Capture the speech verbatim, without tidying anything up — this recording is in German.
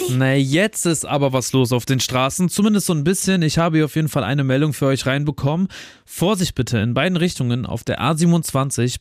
Na, jetzt ist aber was los auf den Straßen, zumindest so ein bisschen. Ich habe hier auf jeden Fall eine Meldung für euch reinbekommen. Vorsicht bitte, in beiden Richtungen auf der A siebenundzwanzig